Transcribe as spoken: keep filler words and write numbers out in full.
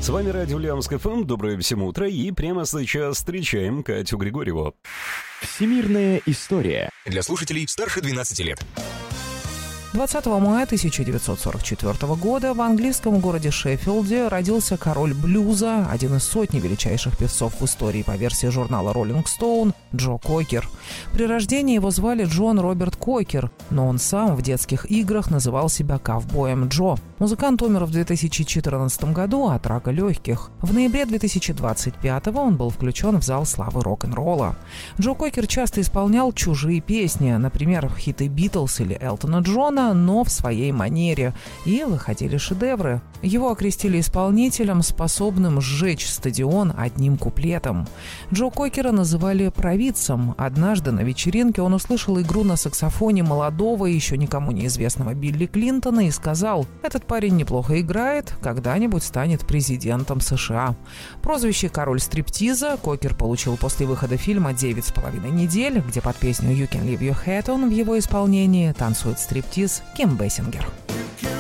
С вами радио Ульяновск эф эм. Доброе всем утро. И прямо сейчас встречаем Катю Григорьеву. Всемирная история. Для слушателей старше двенадцати лет. двадцатого мая тысяча девятьсот сорок четвёртого года в английском городе Шеффилде родился король блюза, один из сотни величайших певцов в истории по версии журнала Rolling Stone, Джо Кокер. При рождении его звали Джон Роберт Кокер, но он сам в детских играх называл себя ковбоем Джо. Музыкант умер в две тысячи четырнадцатом году от рака легких. В ноябре две тысячи двадцать пятого он был включен в зал славы рок-н-ролла. Джо Кокер часто исполнял чужие песни, например, хиты Битлз или Элтона Джона, но в своей манере, и выходили шедевры. Его окрестили исполнителем, способным сжечь стадион одним куплетом. Джо Кокера называли провидцем. Однажды на вечеринке он услышал игру на саксофоне молодого, еще никому неизвестного Билли Клинтона и сказал: «Этот парень неплохо играет, когда-нибудь станет президентом США». Прозвище «Король стриптиза» Кокер получил после выхода фильма «Девять с половиной недель», где под песню «You Can Leave Your Hat On» в его исполнении танцует стриптиз Ким Бейсингер.